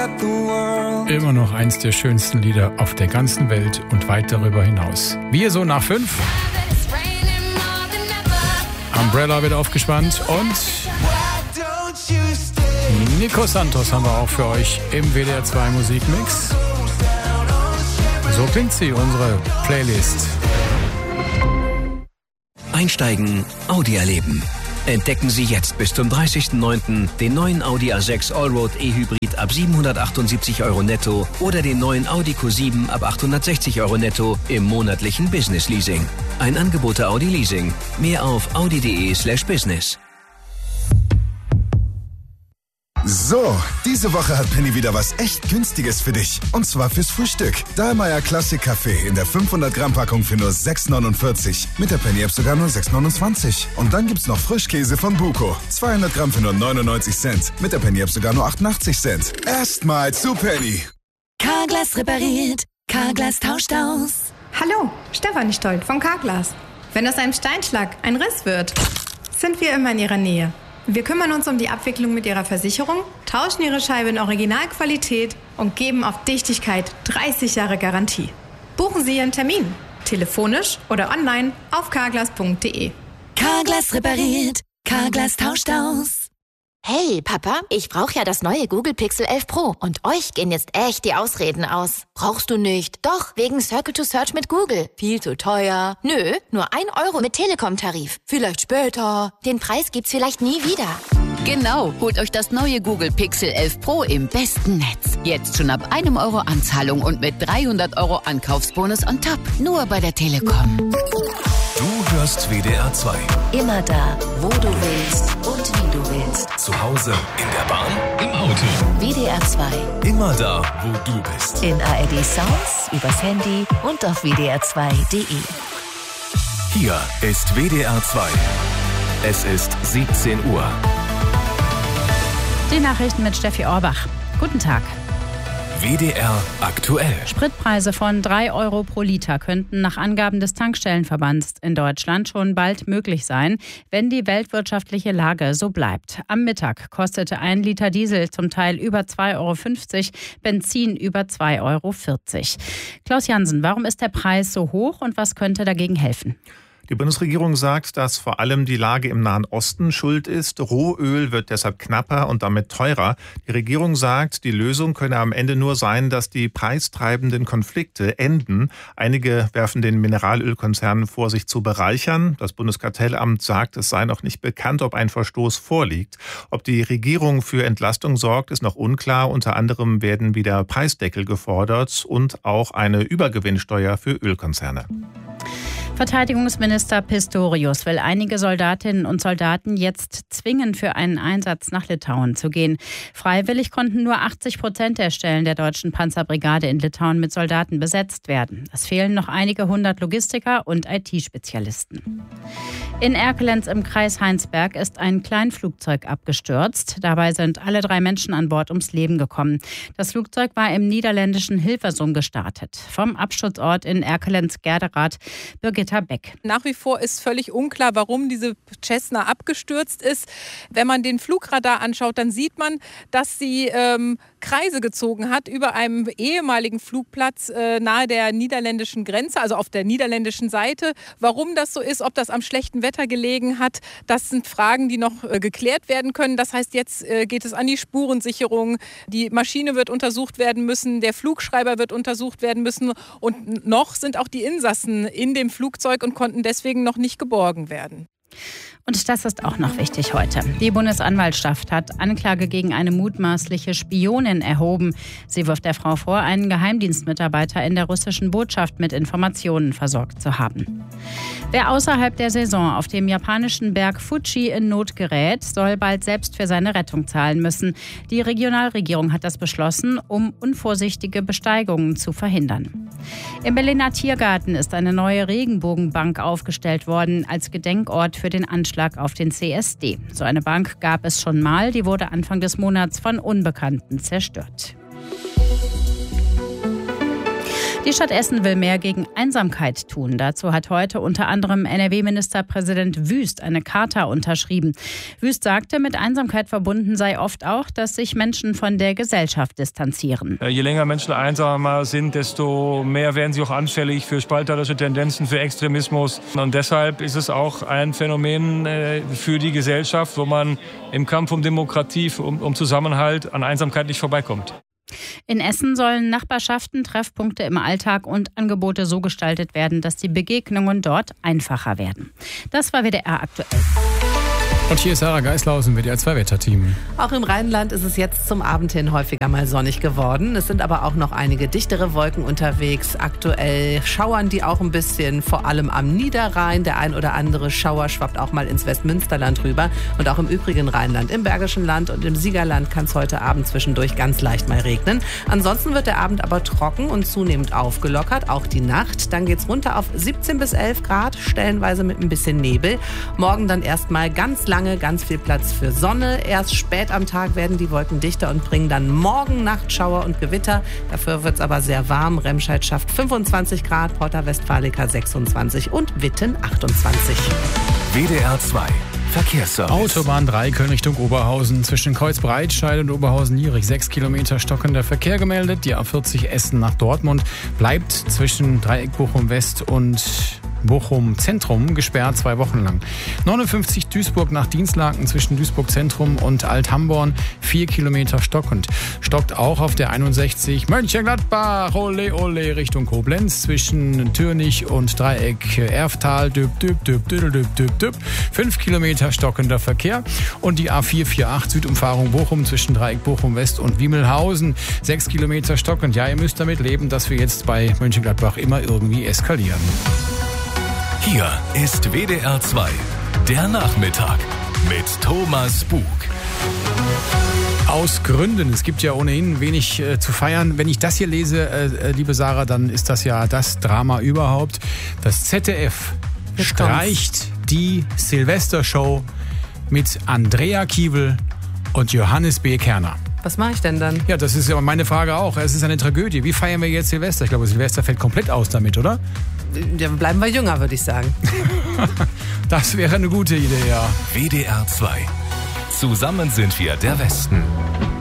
Immer noch eins der schönsten Lieder auf der ganzen Welt und weit darüber hinaus. Wir so nach 5. Umbrella wird aufgespannt und Nico Santos haben wir auch für euch im WDR 2 Musikmix. So klingt sie, unsere Playlist. Einsteigen, Audi erleben. Entdecken Sie jetzt bis zum 30.09. den neuen Audi A6 Allroad E-Hybrid ab 778 € netto oder den neuen Audi Q7 ab 860 € netto im monatlichen Business Leasing. Ein Angebot der Audi Leasing. Mehr auf audi.de/business. So, diese Woche hat Penny wieder was echt Günstiges für dich. Und zwar fürs Frühstück. Dahlmeier Classic Kaffee in der 500-Gramm-Packung für nur 6,49. Mit der Penny-App sogar nur 6,29. Und dann gibt's noch Frischkäse von Buko. 200 Gramm für nur 99 Cent. Mit der Penny-App sogar nur 88 Cent. Erstmal zu Penny. Carglass repariert. Carglass tauscht aus. Hallo, Stefanie Stolt von Carglass. Wenn aus einem Steinschlag ein Riss wird, sind wir immer in Ihrer Nähe. Wir kümmern uns um die Abwicklung mit Ihrer Versicherung, tauschen Ihre Scheibe in Originalqualität und geben auf Dichtigkeit 30 Jahre Garantie. Buchen Sie Ihren Termin, telefonisch oder online auf carglass.de. Carglass repariert. Carglass tauscht aus. Hey, Papa, ich brauche ja das neue Google Pixel 11 Pro. Und euch gehen jetzt echt die Ausreden aus. Brauchst du nicht? Doch, wegen Circle to Search mit Google. Viel zu teuer. Nö, nur 1 € mit Telekom-Tarif. Vielleicht später. Den Preis gibt's vielleicht nie wieder. Genau, holt euch das neue Google Pixel 11 Pro im besten Netz. Jetzt schon ab 1 € Anzahlung und mit 300 € Ankaufsbonus on top. Nur bei der Telekom. Du hörst WDR 2. Immer da, wo du willst und wie du willst. Zu Hause, in der Bahn, im Auto. WDR 2. Immer da, wo du bist. In ARD Sounds, übers Handy und auf wdr2.de. Hier ist WDR 2. Es ist 17 Uhr. Die Nachrichten mit Steffi Orbach. Guten Tag. WDR aktuell. Spritpreise von 3 € pro Liter könnten nach Angaben des Tankstellenverbands in Deutschland schon bald möglich sein, wenn die weltwirtschaftliche Lage so bleibt. Am Mittag kostete 1 Liter Diesel zum Teil über 2,50 €, Benzin über 2,40 €. Klaus Jansen, warum ist der Preis so hoch und was könnte dagegen helfen? Die Bundesregierung sagt, dass vor allem die Lage im Nahen Osten schuld ist. Rohöl wird deshalb knapper und damit teurer. Die Regierung sagt, die Lösung könne am Ende nur sein, dass die preistreibenden Konflikte enden. Einige werfen den Mineralölkonzernen vor, sich zu bereichern. Das Bundeskartellamt sagt, es sei noch nicht bekannt, ob ein Verstoß vorliegt. Ob die Regierung für Entlastung sorgt, ist noch unklar. Unter anderem werden wieder Preisdeckel gefordert und auch eine Übergewinnsteuer für Ölkonzerne. Verteidigungsminister Pistorius will einige Soldatinnen und Soldaten jetzt zwingen, für einen Einsatz nach Litauen zu gehen. Freiwillig konnten nur 80% der Stellen der deutschen Panzerbrigade in Litauen mit Soldaten besetzt werden. Es fehlen noch einige 100 Logistiker und IT-Spezialisten. In Erkelenz im Kreis Heinsberg ist ein Kleinflugzeug abgestürzt. Dabei sind alle 3 Menschen an Bord ums Leben gekommen. Das Flugzeug war im niederländischen Hilversum gestartet. Vom Absturzort in Erkelenz-Gerderath, Birgitta Beck. Nach wie vor ist völlig unklar, warum diese Cessna abgestürzt ist. Wenn man den Flugradar anschaut, dann sieht man, dass sie Kreise gezogen hat über einem ehemaligen Flugplatz nahe der niederländischen Grenze, also auf der niederländischen Seite. Warum das so ist, ob das am schlechten Wetter gelegen hat, das sind Fragen, die noch geklärt werden können. Das heißt, jetzt geht es an die Spurensicherung. Die Maschine wird untersucht werden müssen, der Flugschreiber wird untersucht werden müssen und noch sind auch die Insassen in dem Flugzeug und konnten deswegen noch nicht geborgen werden. Und das ist auch noch wichtig heute. Die Bundesanwaltschaft hat Anklage gegen eine mutmaßliche Spionin erhoben. Sie wirft der Frau vor, einen Geheimdienstmitarbeiter in der russischen Botschaft mit Informationen versorgt zu haben. Wer außerhalb der Saison auf dem japanischen Berg Fuji in Not gerät, soll bald selbst für seine Rettung zahlen müssen. Die Regionalregierung hat das beschlossen, um unvorsichtige Besteigungen zu verhindern. Im Berliner Tiergarten ist eine neue Regenbogenbank aufgestellt worden als Gedenkort für den Anschlag auf den CSD. So eine Bank gab es schon mal, die wurde Anfang des Monats von Unbekannten zerstört. Die Stadt Essen will mehr gegen Einsamkeit tun. Dazu hat heute unter anderem NRW-Ministerpräsident Wüst eine Charta unterschrieben. Wüst sagte, mit Einsamkeit verbunden sei oft auch, dass sich Menschen von der Gesellschaft distanzieren. Je länger Menschen einsamer sind, desto mehr werden sie auch anfällig für spalterische Tendenzen, für Extremismus. Und deshalb ist es auch ein Phänomen für die Gesellschaft, wo man im Kampf um Demokratie, um Zusammenhalt an Einsamkeit nicht vorbeikommt. In Essen sollen Nachbarschaften, Treffpunkte im Alltag und Angebote so gestaltet werden, dass die Begegnungen dort einfacher werden. Das war WDR aktuell. Und hier ist Sarah Geisler aus dem WDR 2 Wetterteam. Auch im Rheinland ist es jetzt zum Abend hin häufiger mal sonnig geworden. Es sind aber auch noch einige dichtere Wolken unterwegs. Aktuell schauern die auch ein bisschen, vor allem am Niederrhein. Der ein oder andere Schauer schwappt auch mal ins Westmünsterland rüber. Und auch im übrigen Rheinland, im Bergischen Land und im Siegerland kann es heute Abend zwischendurch ganz leicht mal regnen. Ansonsten wird der Abend aber trocken und zunehmend aufgelockert, auch die Nacht. Dann geht's runter auf 17 bis 11 Grad, stellenweise mit ein bisschen Nebel. Morgen dann erstmal ganz ganz viel Platz für Sonne. Erst spät am Tag werden die Wolken dichter und bringen dann morgen Nacht Schauer und Gewitter. Dafür wird es aber sehr warm. Remscheid schafft 25 Grad, Porta Westfalica 26 und Witten 28. WDR 2 Verkehrsservice. Autobahn 3 Köln Richtung Oberhausen. Zwischen Kreuzbreitscheid und Oberhausen-Nierig 6 Kilometer stockender Verkehr gemeldet. Die A40 Essen nach Dortmund bleibt zwischen Dreieck Bochum West und Bochum Zentrum gesperrt 2 Wochen lang. 59 Duisburg nach Dienstlaken zwischen Duisburg Zentrum und Alt-Hamborn 4 Kilometer stockend. Stockt auch auf der 61 Mönchengladbach, ole ole Richtung Koblenz zwischen Türnich und Dreieck Erftal, 5 Kilometer stockender Verkehr. Und die A448 Südumfahrung Bochum zwischen Dreieck Bochum West und Wiemelhausen 6 Kilometer stockend. Ja, ihr müsst damit leben, dass wir jetzt bei Mönchengladbach immer irgendwie eskalieren. Hier ist WDR 2, der Nachmittag mit Thomas Bug. Aus Gründen. Es gibt ja ohnehin wenig zu feiern. Wenn ich das hier lese, liebe Sarah, dann ist das ja das Drama überhaupt. Das ZDF streicht die Silvestershow mit Andrea Kiewel und Johannes B. Kerner. Was mache ich denn dann? Ja, das ist ja meine Frage auch. Es ist eine Tragödie. Wie feiern wir jetzt Silvester? Ich glaube, Silvester fällt komplett aus damit, oder? Ja, bleiben wir jünger, würde ich sagen. Das wäre eine gute Idee, ja. WDR 2. Zusammen sind wir der Westen.